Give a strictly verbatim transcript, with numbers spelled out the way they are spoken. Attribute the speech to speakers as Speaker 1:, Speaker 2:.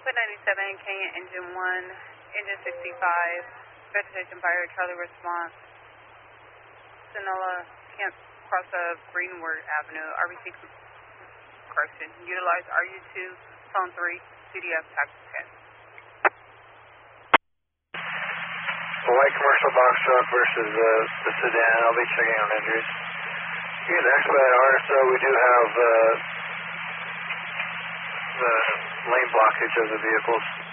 Speaker 1: ninety-seven, Kenya Engine one, Engine sixty-five, Vegetation Fire, Charlie Response, Sonoma, Camp Cross of Greenwood Avenue, R B C correction, utilize R U two, phone three, C D F taxi ten.
Speaker 2: The white commercial box truck versus uh, the sedan, I'll be checking on injuries. You can expedite R S O, we do have uh, the lane blockage of the vehicles.